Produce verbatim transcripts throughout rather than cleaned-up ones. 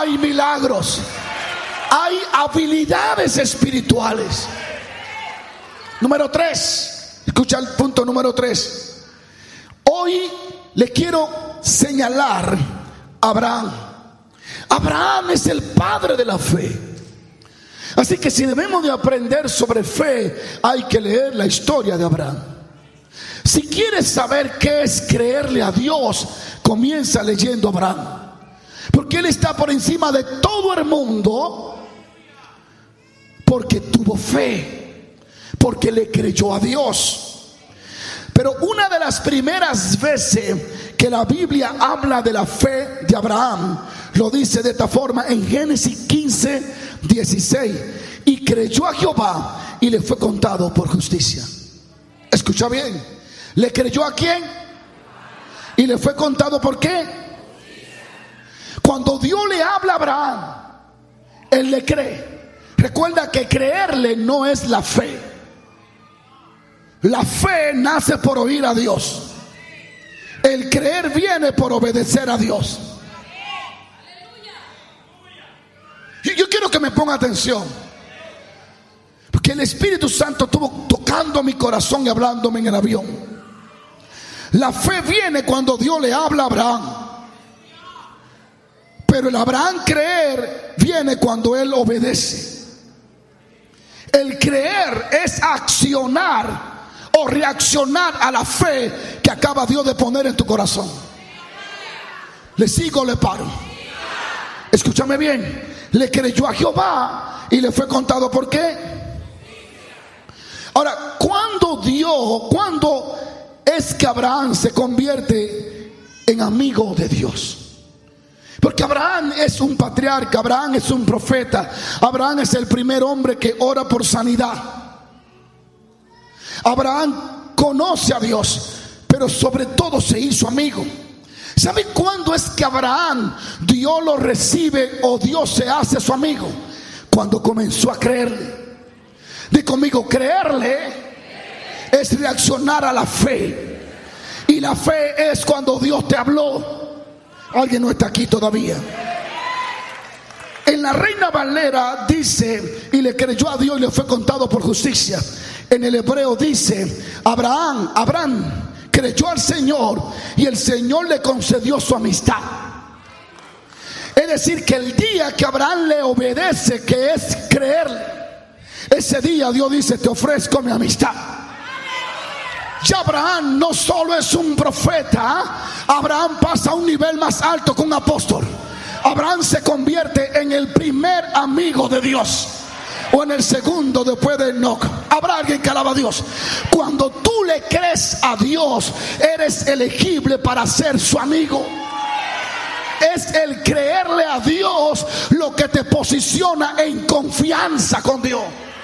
hay milagros, hay habilidades espirituales. Número tres, escucha el punto número tres. Hoy le quiero señalar a Abraham. Abraham es el padre de la fe. Así que si debemos de aprender sobre fe, hay que leer la historia de Abraham. Si quieres saber qué es creerle a Dios, comienza leyendo a Abraham, porque él está por encima de todo el mundo, porque tuvo fe, porque le creyó a Dios. Pero una de las primeras veces que la Biblia habla de la fe de Abraham, lo dice de esta forma en Génesis quince, dieciséis: y creyó a Jehová y le fue contado por justicia. Escucha bien, ¿le creyó a quién? Y le fue contado por qué. Cuando Dios le habla a Abraham, él le cree. Recuerda que creerle no es la fe. La fe nace por oír a Dios. El creer viene por obedecer a Dios. Yo quiero que me ponga atención, porque el Espíritu Santo estuvo tocando mi corazón y hablándome en el avión. La fe viene cuando Dios le habla a Abraham, pero el Abraham creer viene cuando él obedece. El creer es accionar o reaccionar a la fe que acaba Dios de poner en tu corazón. ¿Le sigo o le paro? Escúchame bien. Le creyó a Jehová y le fue contado por qué. Ahora, ¿cuándo Dios, cuándo es que Abraham se convierte en amigo de Dios? Porque Abraham es un patriarca, Abraham es un profeta, Abraham es el primer hombre que ora por sanidad. Abraham conoce a Dios, pero sobre todo se hizo amigo. ¿Sabe cuándo es que Abraham, Dios lo recibe o Dios se hace su amigo? Cuando comenzó a creerle. Di conmigo, creerle es reaccionar a la fe. Y la fe es cuando Dios te habló. Alguien no está aquí todavía. En la Reina Valera dice: y le creyó a Dios y le fue contado por justicia. En el hebreo dice: Abraham, Abraham creyó al Señor y el Señor le concedió su amistad. Es decir, que el día que Abraham le obedece, que es creer, ese día Dios dice: te ofrezco mi amistad. Ya Abraham no solo es un profeta, Abraham pasa a un nivel más alto que un apóstol. Abraham se convierte en el primer amigo de Dios, o en el segundo después de Enoc. Habrá alguien que alaba a Dios. Cuando tú le crees a Dios, eres elegible para ser su amigo. Es el creerle a Dios lo que te posiciona en confianza con Dios.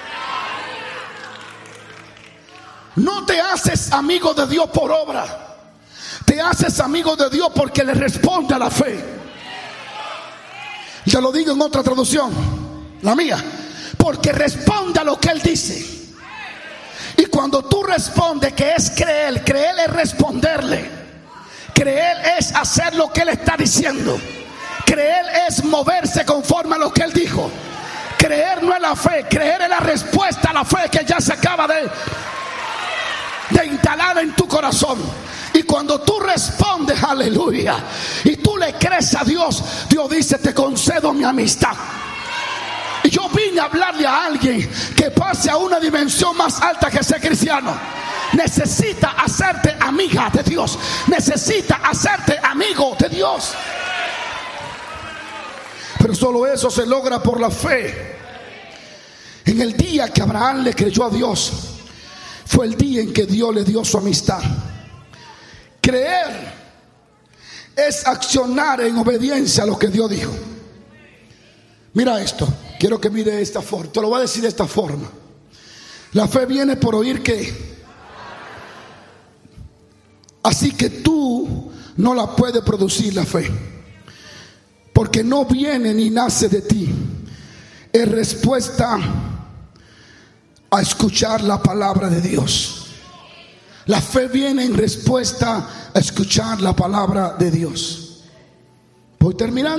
No te haces amigo de Dios por obra. Te haces amigo de Dios porque le responde a la fe. Ya lo digo en otra traducción, la mía. Porque responde a lo que Él dice. Y cuando tú respondes, que es creer, creer es responderle. Creer es hacer lo que Él está diciendo. Creer es moverse conforme a lo que Él dijo. Creer no es la fe, creer es la respuesta a la fe que ya se acaba de, de instalar en tu corazón. Y cuando tú respondes, aleluya, y tú le crees a Dios, Dios dice: te concedo mi amistad. Y yo vine a hablarle a alguien que pase a una dimensión más alta que ser cristiano. Necesita hacerte amiga de Dios. Necesita hacerte amigo de Dios. Pero solo eso se logra por la fe. En el día que Abraham le creyó a Dios, fue el día en que Dios le dio su amistad. Creer es accionar en obediencia a lo que Dios dijo. Mira esto, quiero que mire de esta forma. Te lo voy a decir de esta forma. La fe viene por oír que. Así que tú no la puedes producir la fe, porque no viene ni nace de ti. Es respuesta a escuchar la palabra de Dios. La fe viene en respuesta a escuchar la palabra de Dios. Voy terminando.